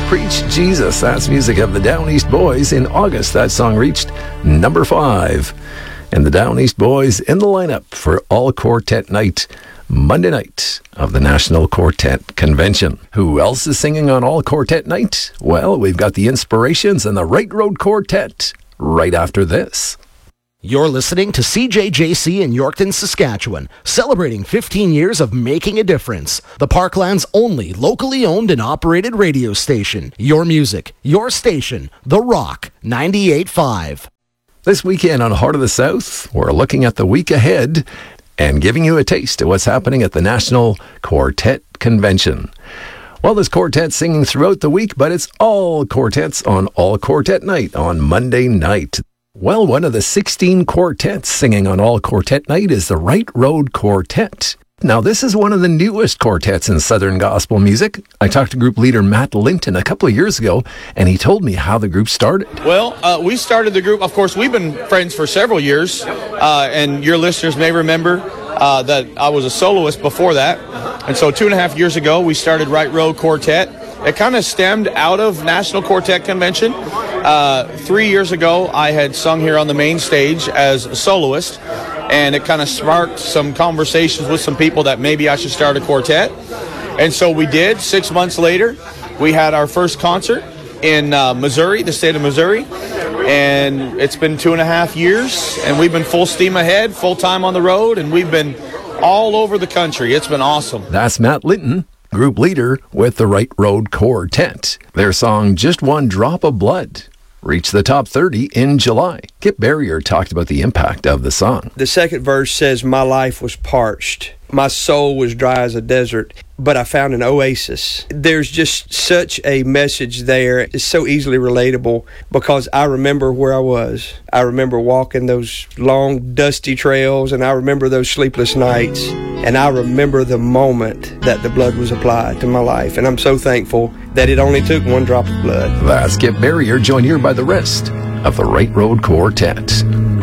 Preach Jesus. That's music of the Down East Boys. In August, that song reached number 5. And the Down East Boys in the lineup for All Quartet Night, Monday night of the National Quartet Convention. Who else is singing on All Quartet Night? Well, we've got the Inspirations and the Right Road Quartet right after this. You're listening to CJJC in Yorkton, Saskatchewan, celebrating 15 years of making a difference. The Parkland's only locally owned and operated radio station. Your music, your station, The Rock 98.5. This weekend on Heart of the South, we're looking at the week ahead and giving you a taste of what's happening at the National Quartet Convention. Well, there's quartets singing throughout the week, but it's all quartets on All Quartet Night on Monday night. Well, one of the 16 quartets singing on All Quartet Night is the Right Road Quartet. Now, this is one of the newest quartets in Southern gospel music. I talked to group leader Matt Linton a couple of years ago, and he told me how the group started. Well, we started the group, of course, we've been friends for several years, and your listeners may remember that I was a soloist before that. And so 2.5 years ago, we started Right Road Quartet. It kind of stemmed out of National Quartet Convention. 3 years ago, I had sung here on the main stage as a soloist, and it kind of sparked some conversations with some people that maybe I should start a quartet. And so we did. 6 months later, we had our first concert in Missouri, the state of Missouri, and it's been 2.5 years, and we've been full steam ahead, full time on the road, and we've been all over the country. It's been awesome. That's Matt Linton, group leader with the Right Road Quartet. Their song, Just One Drop of Blood, reached the top 30 in July. Kip Barrier talked about the impact of the song. The second verse says, "My life was parched. My soul was dry as a desert, but I found an oasis." There's just such a message there. It's so easily relatable because I remember where I was. I remember walking those long, dusty trails, and I remember those sleepless nights, and I remember the moment that the blood was applied to my life, and I'm so thankful that it only took one drop of blood. That's Kip Barrier, joined here by the rest of the Right Road Quartet.